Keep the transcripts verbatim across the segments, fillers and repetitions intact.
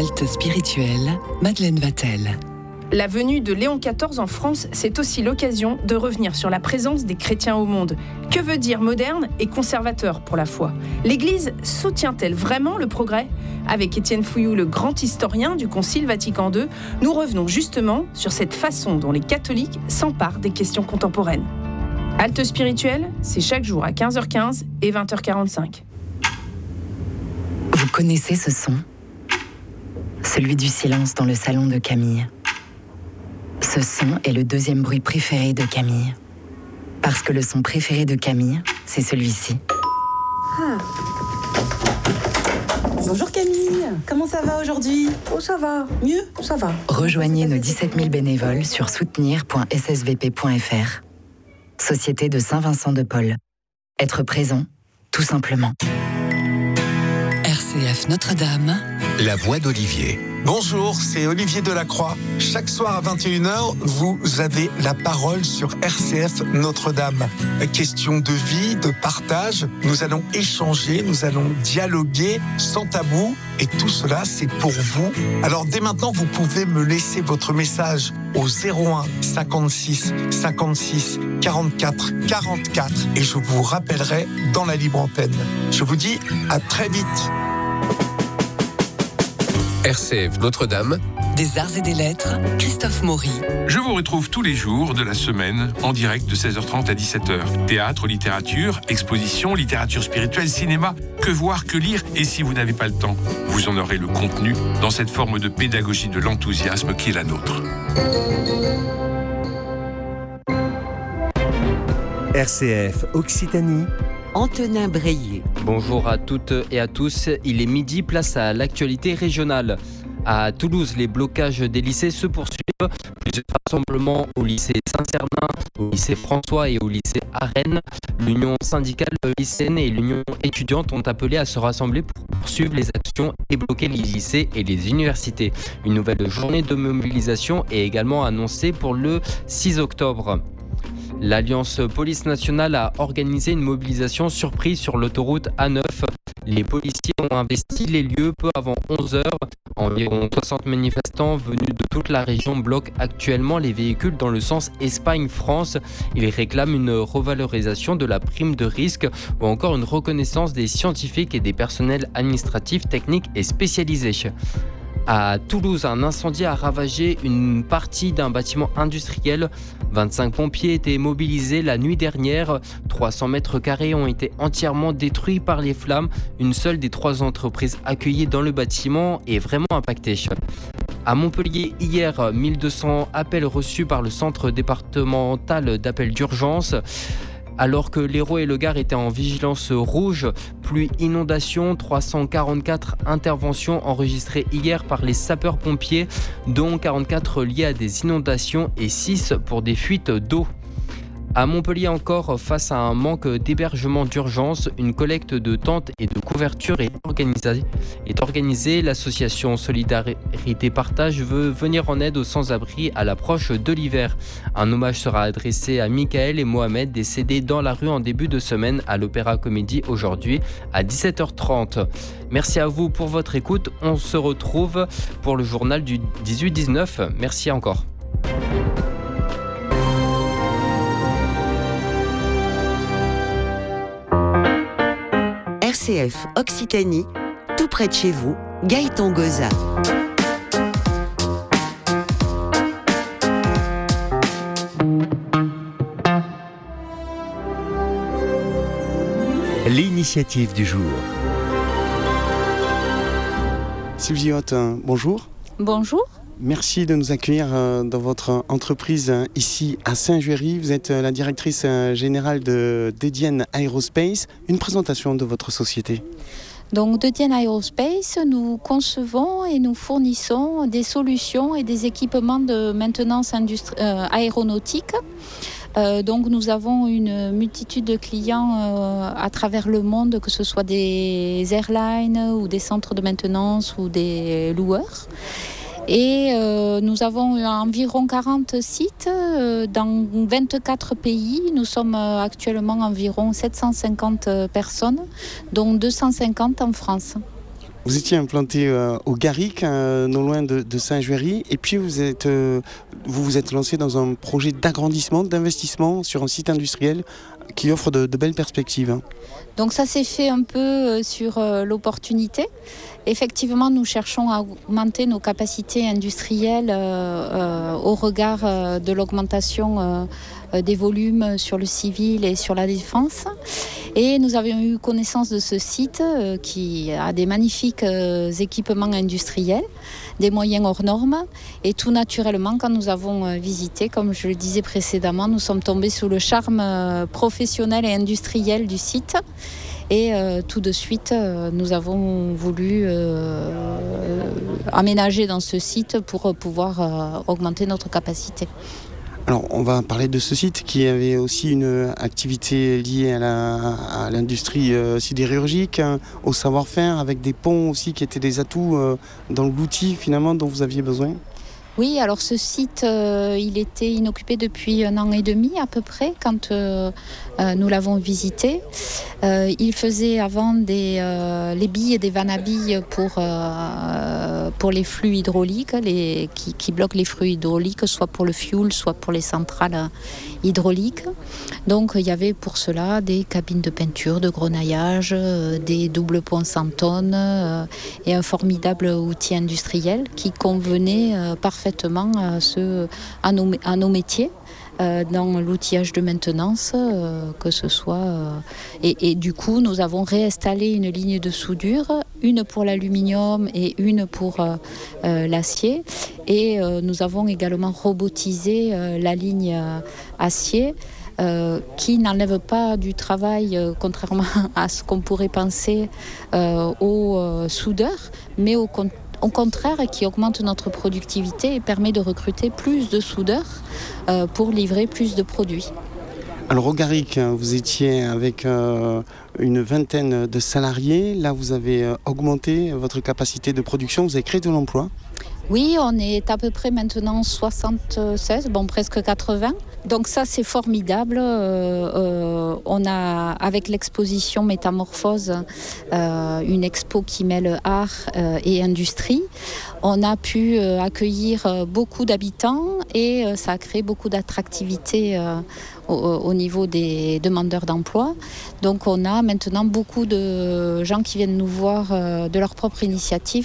Halte spirituelle, Madeleine Vatel. La venue de Léon quatorze en France, c'est aussi l'occasion de revenir sur la présence des chrétiens au monde. Que veut dire moderne et conservateur pour la foi ? L'Église soutient-elle vraiment le progrès ? Avec Étienne Fouilloux, le grand historien du Concile Vatican deux, nous revenons justement sur cette façon dont les catholiques s'emparent des questions contemporaines. Halte spirituelle, c'est chaque jour à quinze heures quinze et vingt heures quarante-cinq. Vous connaissez ce son ? Celui du silence dans le salon de Camille. Ce son est le deuxième bruit préféré de Camille. Parce que le son préféré de Camille, c'est celui-ci. Ah. Bonjour Camille, comment ça va aujourd'hui ? Oh ça va, mieux, ça va. Rejoignez nos dix-sept mille bénévoles sur soutenir point s s v p point f r. Société de Saint-Vincent-de-Paul. Être présent, tout simplement. R C F Notre-Dame. La voix d'Olivier. Bonjour, c'est Olivier Delacroix. Chaque soir à vingt et une heures, vous avez la parole sur R C F Notre-Dame. Question de vie, de partage, nous allons échanger, nous allons dialoguer sans tabou. Et tout cela, c'est pour vous. Alors dès maintenant, vous pouvez me laisser votre message au zéro un cinquante-six cinquante-six quarante-quatre quarante-quatre et je vous rappellerai dans la libre antenne. Je vous dis à très vite. R C F Notre-Dame. Des arts et des lettres, Christophe Maury. Je vous retrouve tous les jours de la semaine en direct de seize heures trente à dix-sept heures. Théâtre, littérature, exposition, littérature spirituelle, cinéma, que voir, que lire. Et si vous n'avez pas le temps, vous en aurez le contenu dans cette forme de pédagogie de l'enthousiasme qui est la nôtre. R C F Occitanie. Antonin Breillet. Bonjour à toutes et à tous, il est midi, place à l'actualité régionale. À Toulouse, les blocages des lycées se poursuivent. Plusieurs rassemblements au lycée Saint-Cernin, au lycée François et au lycée Arène. L'Union syndicale lycéenne et l'Union étudiante ont appelé à se rassembler pour poursuivre les actions et bloquer les lycées et les universités. Une nouvelle journée de mobilisation est également annoncée pour le six octobre. L'Alliance Police Nationale a organisé une mobilisation surprise sur l'autoroute A neuf. Les policiers ont investi les lieux peu avant onze heures. Environ soixante manifestants venus de toute la région bloquent actuellement les véhicules dans le sens Espagne-France. Ils réclament une revalorisation de la prime de risque ou encore une reconnaissance des scientifiques et des personnels administratifs, techniques et spécialisés. À Toulouse, un incendie a ravagé une partie d'un bâtiment industriel. vingt-cinq pompiers étaient mobilisés la nuit dernière. trois cents mètres carrés ont été entièrement détruits par les flammes. Une seule des trois entreprises accueillies dans le bâtiment est vraiment impactée. À Montpellier, hier, mille deux cents appels reçus par le centre départemental d'appels d'urgence. Alors que l'Hérault et le Gard étaient en vigilance rouge, pluie, inondation, trois cent quarante-quatre interventions enregistrées hier par les sapeurs-pompiers, dont quarante-quatre liées à des inondations et six pour des fuites d'eau. À Montpellier encore, face à un manque d'hébergement d'urgence, une collecte de tentes et de couvertures est organisée. Est organisée. L'association Solidarité Partage veut venir en aide aux sans-abri à l'approche de l'hiver. Un hommage sera adressé à Michael et Mohamed, décédés dans la rue en début de semaine à l'Opéra Comédie aujourd'hui à dix-sept heures trente. Merci à vous pour votre écoute. On se retrouve pour le journal du dix-huit dix-neuf. Merci encore. R C F Occitanie, tout près de chez vous, Gaëtan Goza. L'initiative du jour. Sylvie Haute, bonjour. Bonjour. Merci de nous accueillir dans votre entreprise ici à Saint-Juéry. Vous êtes la directrice générale de Dedienne Aerospace. Une présentation de votre société. Donc Dedienne Aerospace, nous concevons et nous fournissons des solutions et des équipements de maintenance industri- euh, aéronautique. Euh, donc nous avons une multitude de clients euh, à travers le monde, que ce soit des airlines ou des centres de maintenance ou des loueurs. Et euh, nous avons environ quarante sites euh, dans vingt-quatre pays. Nous sommes euh, actuellement environ sept cent cinquante personnes, dont deux cent cinquante en France. Vous étiez implanté euh, au Garric, euh, non loin de, de Saint-Juéry, et puis vous êtes, euh, vous vous êtes lancé dans un projet d'agrandissement, d'investissement sur un site industriel qui offre de, de belles perspectives. Donc ça s'est fait un peu sur euh, l'opportunité. Effectivement, nous cherchons à augmenter nos capacités industrielles euh, euh, au regard euh, de l'augmentation euh, des volumes sur le civil et sur la défense. Et nous avions eu connaissance de ce site euh, qui a des magnifiques euh, équipements industriels, des moyens hors normes. Et tout naturellement, quand nous avons euh, visité, comme je le disais précédemment, nous sommes tombés sous le charme euh, professionnel et industriel du site. Et euh, tout de suite, euh, nous avons voulu euh, aménager dans ce site pour pouvoir euh, augmenter notre capacité. Alors, on va parler de ce site qui avait aussi une activité liée à, la, à l'industrie euh, sidérurgique, hein, au savoir-faire, avec des ponts aussi qui étaient des atouts euh, dans l'outil finalement dont vous aviez besoin. Oui, alors ce site, euh, il était inoccupé depuis un an et demi à peu près quand euh, euh, nous l'avons visité. Euh, il faisait avant des, euh, les billes et des vannes à billes pour, euh, pour les flux hydrauliques, les, qui, qui bloquent les flux hydrauliques, soit pour le fuel, soit pour les centrales hydrauliques. Donc il y avait pour cela des cabines de peinture, de grenaillage, euh, des doubles ponts cent tonnes euh, et un formidable outil industriel qui convenait euh, parfaitement à, ce, à, nos, à nos métiers euh, dans l'outillage de maintenance, euh, que ce soit... Euh, et, et du coup, nous avons réinstallé une ligne de soudure, une pour l'aluminium et une pour euh, euh, l'acier. Et euh, nous avons également robotisé euh, la ligne euh, acier, Euh, qui n'enlève pas du travail, euh, contrairement à ce qu'on pourrait penser euh, aux euh, soudeurs, mais au, con- au contraire qui augmente notre productivité et permet de recruter plus de soudeurs euh, pour livrer plus de produits. Alors au Garric, vous étiez avec euh, une vingtaine de salariés. Là, vous avez euh, augmenté votre capacité de production, vous avez créé de l'emploi. Oui, on est à peu près maintenant soixante-seize, bon presque quatre-vingts. Donc ça c'est formidable. Euh, euh, on a avec l'exposition Métamorphose, euh, une expo qui mêle art euh, et industrie. On a pu euh, accueillir beaucoup d'habitants et euh, ça a créé beaucoup d'attractivité euh, au, au niveau des demandeurs d'emploi. Donc on a maintenant beaucoup de gens qui viennent nous voir euh, de leur propre initiative.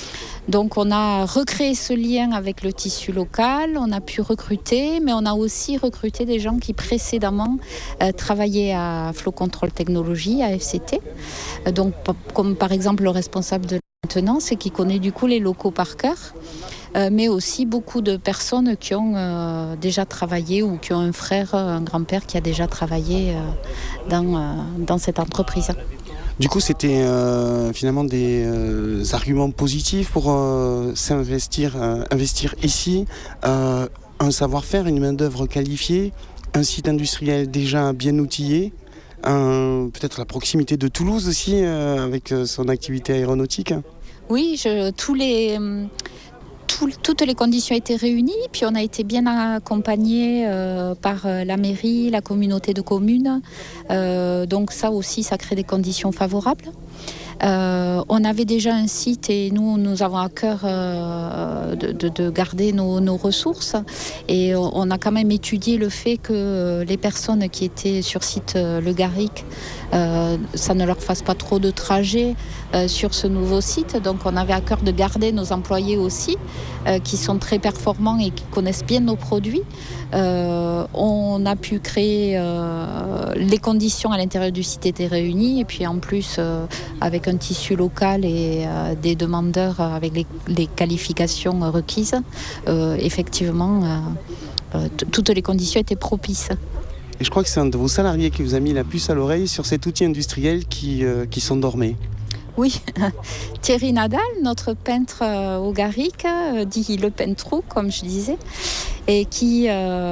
Donc on a recréé ce lien avec le tissu local, on a pu recruter, mais on a aussi recruté des gens qui précédemment euh, travaillaient à Flow Control Technologies, à F C T. Euh, donc p- comme par exemple le responsable de la maintenance et qui connaît du coup les locaux par cœur, euh, mais aussi beaucoup de personnes qui ont euh, déjà travaillé ou qui ont un frère, un grand-père qui a déjà travaillé euh, dans, euh, dans cette entreprise. Du coup, c'était euh, finalement des euh, arguments positifs pour euh, s'investir, euh, investir ici. Euh, un savoir-faire, une main-d'œuvre qualifiée, un site industriel déjà bien outillé, un, peut-être la proximité de Toulouse aussi, euh, avec euh, son activité aéronautique. Oui, je, tous les... Tout, toutes les conditions étaient réunies, puis on a été bien accompagnés euh, par la mairie, la communauté de communes. Euh, donc ça aussi, ça crée des conditions favorables. Euh, on avait déjà un site et nous, nous avons à cœur euh, de, de, de garder nos, nos ressources. Et on a quand même étudié le fait que les personnes qui étaient sur site euh, Le Garric, euh, ça ne leur fasse pas trop de trajet euh, sur ce nouveau site. Donc on avait à cœur de garder nos employés aussi, euh, qui sont très performants et qui connaissent bien nos produits. Euh, on a pu créer euh, les conditions à l'intérieur du site étaient réunies et puis en plus euh, avec un tissu local et euh, des demandeurs avec les, les qualifications requises, euh, effectivement euh, euh, t- toutes les conditions étaient propices. Et je crois que c'est un de vos salariés qui vous a mis la puce à l'oreille sur cet outil industriel qui, euh, qui s'endormait. Oui, Thierry Nadal, notre peintre euh, au Garric, euh, dit le peintrou, comme je disais, et qui euh,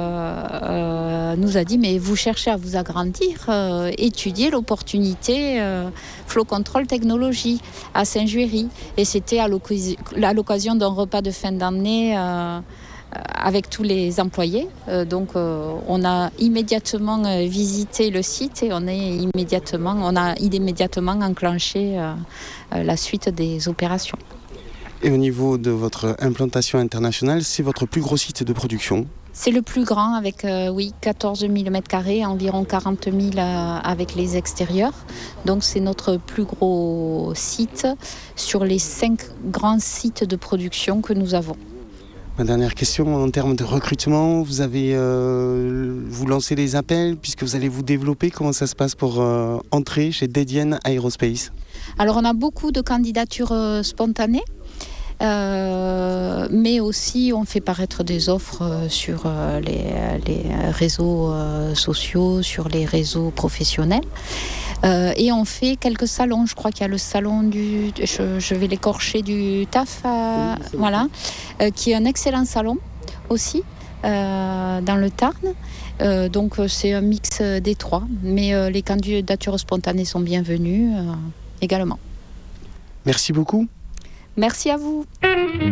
euh, nous a dit, mais vous cherchez à vous agrandir, euh, étudiez l'opportunité euh, Flow Control Technologies à Saint-Juéry. Et c'était à l'occasion, à l'occasion d'un repas de fin d'année euh, avec tous les employés. Euh, donc euh, on a immédiatement euh, visité le site et on, est immédiatement, on a immédiatement enclenché euh, euh, la suite des opérations. Et au niveau de votre implantation internationale, c'est votre plus gros site de production ? C'est le plus grand avec euh, oui, quatorze mille mètres carrés, environ quarante mille euh, avec les extérieurs. Donc c'est notre plus gros site sur les cinq grands sites de production que nous avons. Ma dernière question, en termes de recrutement, vous avez euh, vous lancez les appels puisque vous allez vous développer. Comment ça se passe pour euh, entrer chez Dedienne Aerospace ? Alors on a beaucoup de candidatures euh, spontanées. Euh, mais aussi on fait paraître des offres euh, sur euh, les, les réseaux euh, sociaux, sur les réseaux professionnels euh, et on fait quelques salons. Je crois qu'il y a le salon du, je, je vais l'écorcher, du T A F, euh, oui, voilà, euh, qui est un excellent salon aussi euh, dans le Tarn. Euh, donc c'est un mix des trois, mais euh, les candidatures spontanées sont bienvenues euh, également. Merci beaucoup. Merci à vous.